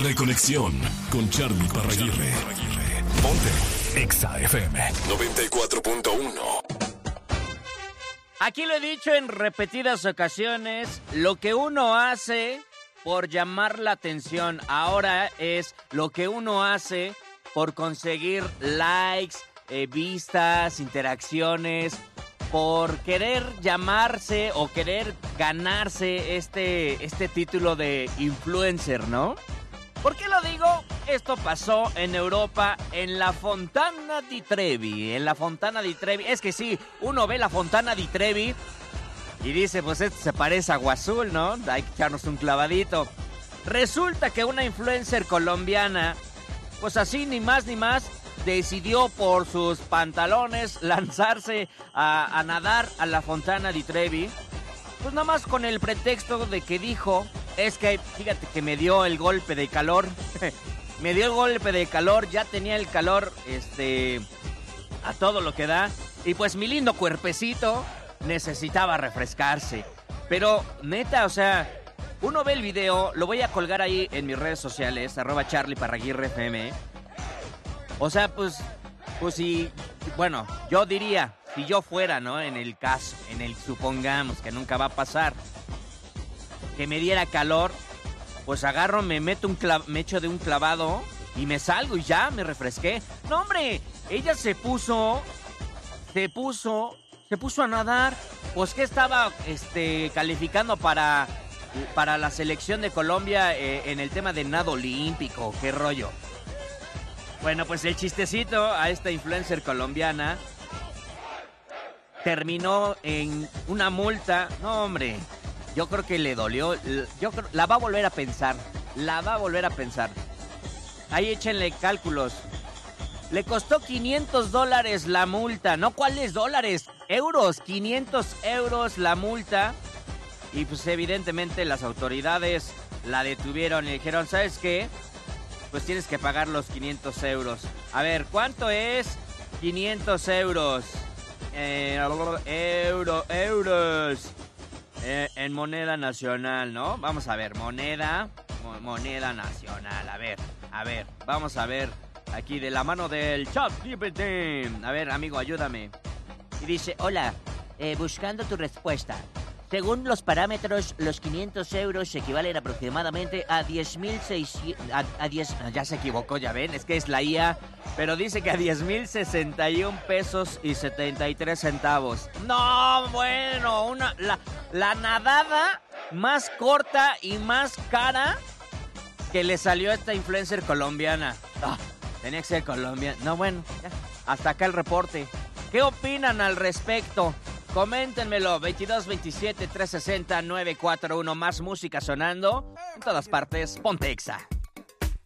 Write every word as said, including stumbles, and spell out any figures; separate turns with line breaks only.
Reconexión con Charly Parraguirre. Ponte Exa F M noventa y cuatro punto uno.
Aquí lo he dicho en repetidas ocasiones, lo que uno hace por llamar la atención ahora es lo que uno hace por conseguir likes, eh, vistas, interacciones, por querer llamarse o querer ganarse este, este título de influencer, ¿no? ¿Por qué lo digo? Esto pasó en Europa, en la Fontana di Trevi. En la Fontana di Trevi. Es que sí, uno ve la Fontana di Trevi y dice, pues esto se parece a Agua Azul, ¿no? Hay que echarnos un clavadito. Resulta que una influencer colombiana, pues así ni más ni más, decidió por sus pantalones lanzarse a, a nadar a la Fontana di Trevi. Pues nada más con el pretexto de que dijo... Es que, fíjate que me dio el golpe de calor. Me dio el golpe de calor. Ya tenía el calor, este... a todo lo que da. Y pues mi lindo cuerpecito necesitaba refrescarse. Pero, neta, o sea... Uno ve el video, lo voy a colgar ahí en mis redes sociales. Arroba Charly Parraguirre F M. O sea, pues... Pues si... Bueno, yo diría... Si yo fuera, ¿no? En el caso, en el supongamos que nunca va a pasar... que me diera calor, pues agarro, me meto un clav- me echo de un clavado y me salgo y ya me refresqué. No, hombre, ella se puso, se puso, se puso a nadar. Pues que estaba, este, calificando para, para la selección de Colombia eh, en el tema de nado olímpico. ¿Qué rollo? Bueno, pues el chistecito a esta influencer colombiana terminó en una multa. No, hombre. Yo creo que le dolió, yo creo, la va a volver a pensar, la va a volver a pensar. Ahí échenle cálculos. Le costó quinientos dólares la multa, ¿no? ¿Cuáles dólares? Euros, quinientos euros la multa. Y pues evidentemente las autoridades la detuvieron y dijeron, ¿sabes qué? Pues tienes que pagar los quinientos euros. A ver, ¿cuánto es? quinientos euros. Eh, euro, euros. Eh, en moneda nacional, ¿no? Vamos a ver, moneda, mo- moneda nacional. A ver, a ver, vamos a ver. Aquí de la mano del ChatGPT. A ver, amigo, ayúdame. Y dice, hola, eh, buscando tu respuesta. Según los parámetros, los quinientos euros equivalen aproximadamente a diez mil seiscientos... A, a diez... Ya se equivocó, ya ven, es que es la I A. Pero dice que a diez mil sesenta y un pesos y setenta y tres centavos. No, bueno, una... La, la nadada más corta y más cara que le salió a esta influencer colombiana. Ah, tenía que ser colombiana. No, bueno, ya. Hasta acá el reporte. ¿Qué opinan al respecto? Coméntenmelo, veintidós veintisiete trescientos sesenta nueve cuarenta y uno. Más música sonando en todas partes. Ponte Exa.